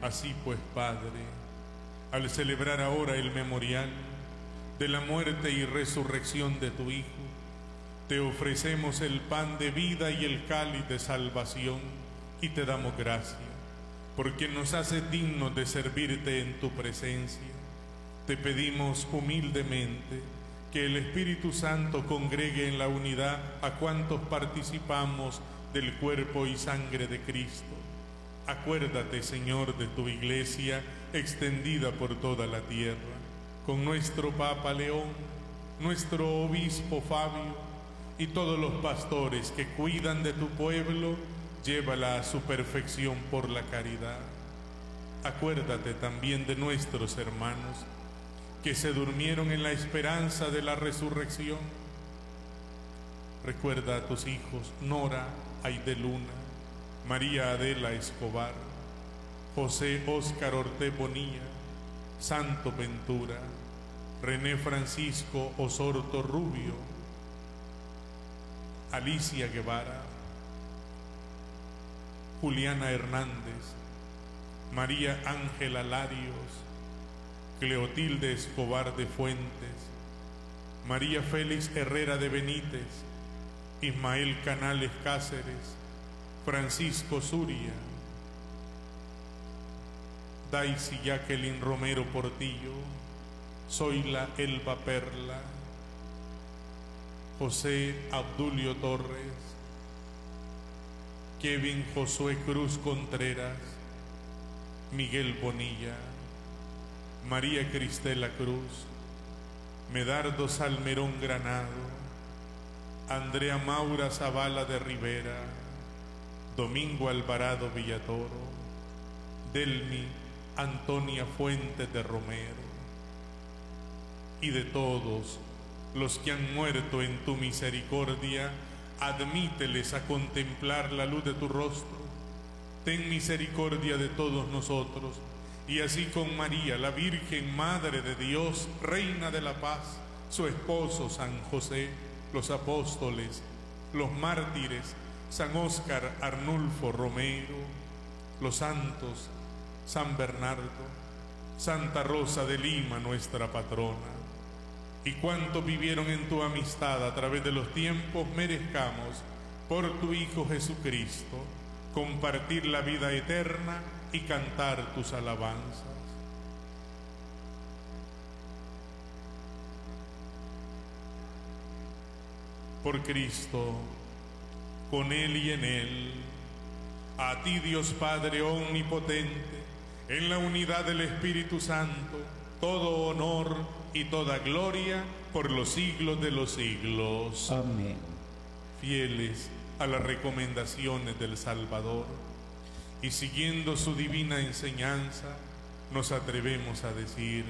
Así pues, Padre, al celebrar ahora el memorial de la muerte y resurrección de tu Hijo, te ofrecemos el pan de vida y el cáliz de salvación y te damos gracias, porque nos haces dignos de servirte en tu presencia. Te pedimos humildemente que el Espíritu Santo congregue en la unidad a cuantos participamos del cuerpo y sangre de Cristo. Acuérdate, Señor, de tu Iglesia extendida por toda la tierra, con nuestro Papa León, nuestro Obispo Fabio y todos los pastores que cuidan de tu pueblo. Llévala a su perfección por la caridad. Acuérdate también de nuestros hermanos que se durmieron en la esperanza de la resurrección. Recuerda a tus hijos Nora Aide Luna, María Adela Escobar, José Óscar Ortez Bonilla, Santo Ventura, René Francisco Osorto Rubio, Alicia Guevara, Juliana Hernández, María Ángela Larios, Cleotilde Escobar de Fuentes, María Félix Herrera de Benítez, Ismael Canales Cáceres, Francisco Zuria, Daisy Jacqueline Romero Portillo, Zoila Elba Perla, José Abdulio Torres, Kevin Josué Cruz Contreras, Miguel Bonilla, María Cristela Cruz, Medardo Salmerón Granado, Andrea Maura Zavala de Rivera, Domingo Alvarado Villatoro, Delmi Antonia Fuentes de Romero, y de todos los que han muerto en tu misericordia, admíteles a contemplar la luz de tu rostro. Ten misericordia de todos nosotros, y así con María, la Virgen Madre de Dios, Reina de la Paz, su esposo San José, los apóstoles, los mártires, San Óscar Arnulfo Romero, los santos, San Bernardo, Santa Rosa de Lima, nuestra patrona, y cuantos vivieron en tu amistad a través de los tiempos, merezcamos, por tu Hijo Jesucristo, compartir la vida eterna y cantar tus alabanzas. Por Cristo, con Él y en Él, a ti Dios Padre omnipotente, en la unidad del Espíritu Santo, todo honor y toda gloria por los siglos de los siglos. Amén. Fieles a las recomendaciones del Salvador y siguiendo su divina enseñanza, nos atrevemos a decir: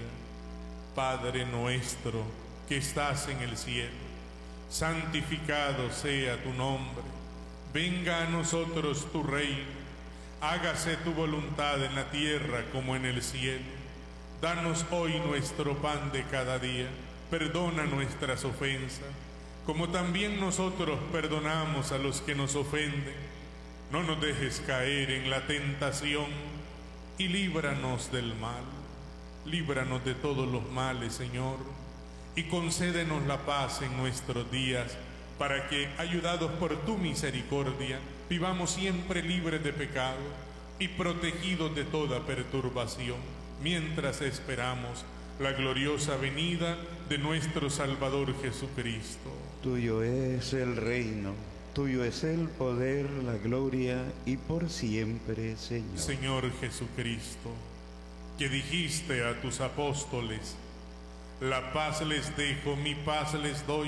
Padre nuestro que estás en el cielo, santificado sea tu nombre, venga a nosotros tu reino, hágase tu voluntad en la tierra como en el cielo. Danos hoy nuestro pan de cada día, perdona nuestras ofensas, como también nosotros perdonamos a los que nos ofenden. No nos dejes caer en la tentación y líbranos del mal. Líbranos de todos los males, Señor, y concédenos la paz en nuestros días, para que, ayudados por tu misericordia, vivamos siempre libres de pecado y protegidos de toda perturbación, mientras esperamos la gloriosa venida de nuestro Salvador Jesucristo. Tuyo es el reino, tuyo es el poder, la gloria, y por siempre, Señor. Señor Jesucristo, que dijiste a tus apóstoles: la paz les dejo, mi paz les doy.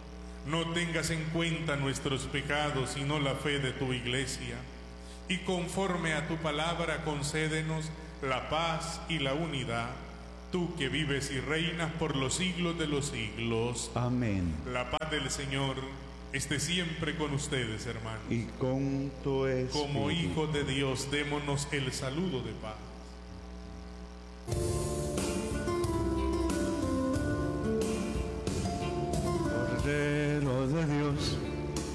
No tengas en cuenta nuestros pecados, sino la fe de tu Iglesia. Y conforme a tu palabra, concédenos la paz y la unidad, tú que vives y reinas por los siglos de los siglos. Amén. La paz del Señor esté siempre con ustedes, hermanos. Y con tu espíritu. Como hijos de Dios, démonos el saludo de paz.